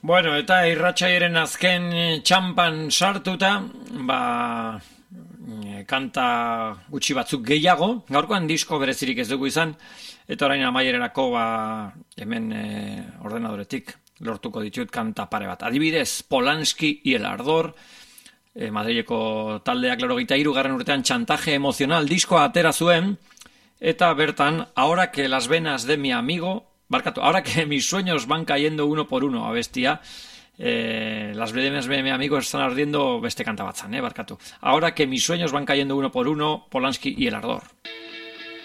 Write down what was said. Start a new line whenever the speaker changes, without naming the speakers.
Bueno, eta irratsaiaren azken txampan sartuta, kanta gutxi batzuk gehiago, gaurkoan disko berezirik ez dugu izan, eta orain amaiererako hemen ordenadoretik lortuko ditut kanta pare bat. Adibidez, Polanski y el Ardor, Madrileko taldeak 83. urtean Chantaje Emocional diskoa atera zuen, eta bertan, ahora que las venas de mi amigo, ahora que mis sueños van cayendo uno por uno, abestia, las venas de mi amigo están ardiendo, beste kanta batzan, barkatu. Ahora que mis sueños van cayendo uno por uno, Polanski y el Ardor.